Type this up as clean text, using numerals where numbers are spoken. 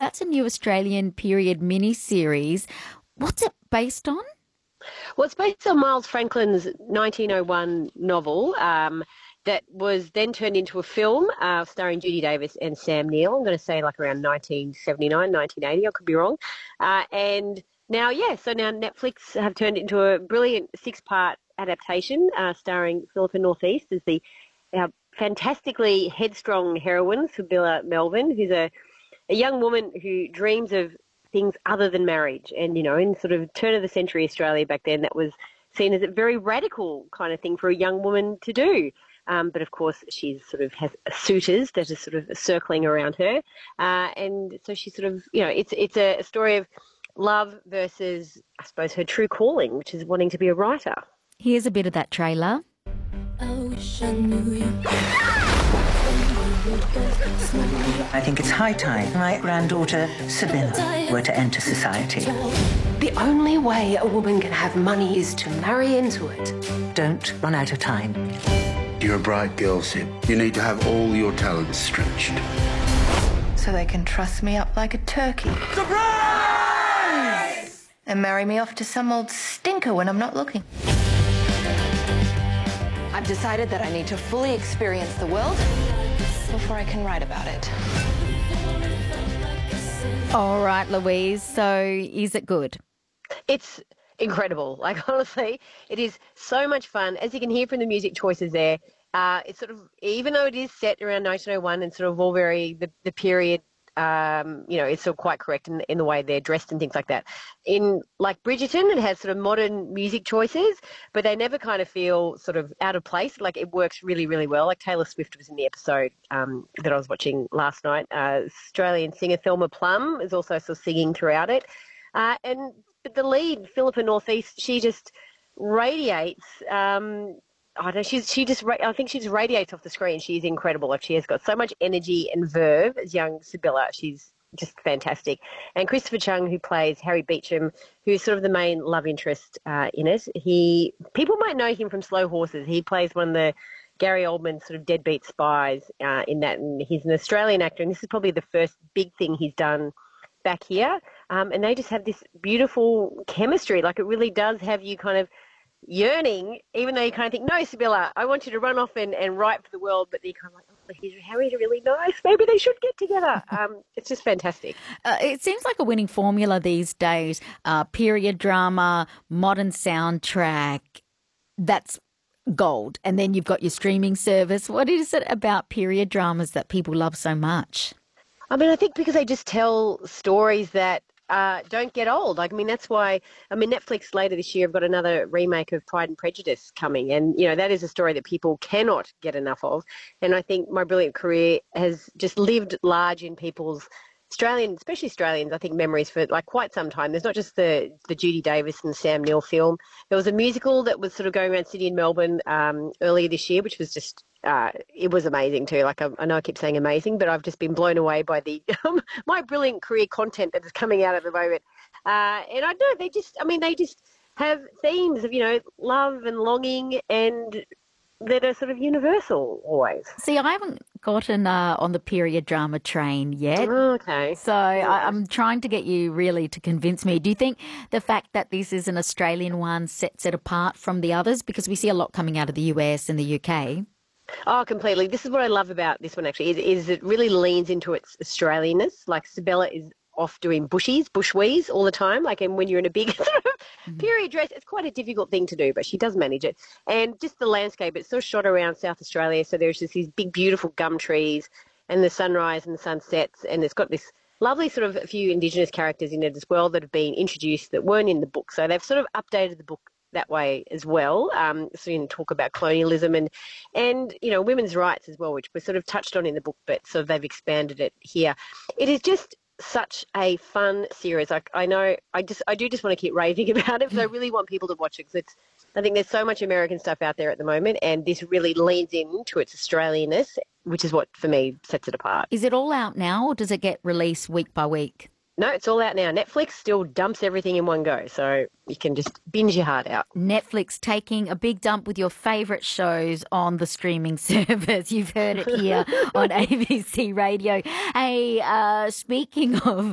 that's a new Australian period mini-series. What's it based on? Well, it's based on Miles Franklin's 1901 novel that was then turned into a film starring Judy Davis and Sam Neill. I'm going to say like around 1979, 1980. I could be wrong. And now, so now Netflix have turned it into a brilliant 6-part adaptation starring Philippa Northeast as the fantastically headstrong heroine, Sibylla Melvin, who's a young woman who dreams of things other than marriage. And, in sort of turn of the century Australia back then, that was seen as a very radical kind of thing for a young woman to do. But of course, she sort of has suitors that are sort of circling around her. And so she sort of, it's a story of love versus, I suppose, her true calling, which is wanting to be a writer. Here's a bit of that trailer. I wish I knew you. I think it's high time my granddaughter, Sibylla, were to enter society. The only way a woman can have money is to marry into it. Don't run out of time. You're a bright girl, Sib. You need to have all your talents stretched. So they can truss me up like a turkey. Surprise! And marry me off to some old stinker when I'm not looking. I've decided that I need to fully experience the world before I can write about it. All right, Louise. So is it good? It's incredible. Like, honestly, it is so much fun. As you can hear from the music choices there, it's sort of, even though it is set around 1901 and sort of all very, the period, it's sort of quite correct in the way they're dressed and things like that. In, like, Bridgerton, it has sort of modern music choices, but they never kind of feel sort of out of place. Like, it works really, really well. Like, Taylor Swift was in the episode that I was watching last night. Australian singer Thelma Plum is also sort of singing throughout it. And the lead, Philippa Northeast, she just radiates. I think she just radiates off the screen. She's incredible. Like, she has got so much energy and verve as young Sibylla. She's just fantastic. And Christopher Chung, who plays Harry Beecham, who's sort of the main love interest in it. People might know him from Slow Horses. He plays one of the Gary Oldman sort of deadbeat spies in that, and he's an Australian actor. And this is probably the first big thing he's done back here, and they just have this beautiful chemistry. Like, it really does have you kind of yearning, even though you kind of think, no, Sibylla, I want you to run off and write for the world, but you're kind of like, oh, Harry's really nice, maybe they should get together. It's just fantastic. It seems like a winning formula these days. Period drama, modern soundtrack, that's gold. And then you've got your streaming service. What is it about period dramas that people love so much? I mean, I think because they just tell stories that don't get old. Like, I mean, that's why, Netflix later this year have got another remake of Pride and Prejudice coming. And, that is a story that people cannot get enough of. And I think My Brilliant Career has just lived large in people's especially Australians, I think, memories for like quite some time. There's not just the Judy Davis and Sam Neill film. There was a musical that was sort of going around Sydney and Melbourne earlier this year, which was just, it was amazing too. Like, I know I keep saying amazing, but I've just been blown away by the My Brilliant Career content that is coming out at the moment. And I know they just have themes of, love and longing and that are sort of universal always. See, I haven't gotten on the period drama train yet. Okay. So I'm trying to get you really to convince me. Do you think the fact that this is an Australian one sets it apart from the others? Because we see a lot coming out of the US and the UK. Oh, completely. This is what I love about this one, actually, is it really leans into its Australianness. Like, Sibylla is off doing bushwees all the time. Like, and when you're in a big sort of period dress, it's quite a difficult thing to do, but she does manage it. And just the landscape, it's sort of shot around South Australia. So there's just these big, beautiful gum trees and the sunrise and the sunsets. And it's got this lovely sort of a few Indigenous characters in it as well that have been introduced that weren't in the book. So they've sort of updated the book that way as well. So you can talk about colonialism and women's rights as well, which was sort of touched on in the book, but sort of they've expanded it here. It is just such a fun series. I do just want to keep raving about it, because I really want people to watch it, because I think there's so much American stuff out there at the moment, and this really leans into its Australianness, which is what, for me, sets it apart. Is it all out now, or does it get released week by week? No, it's all out now. Netflix still dumps everything in one go, so you can just binge your heart out. Netflix taking a big dump with your favourite shows on the streaming service. You've heard it here on ABC Radio. Hey, speaking of